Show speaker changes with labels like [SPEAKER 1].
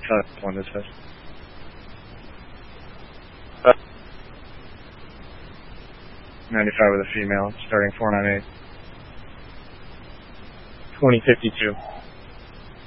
[SPEAKER 1] one this is. 95 with a female, starting 498.
[SPEAKER 2] 2052.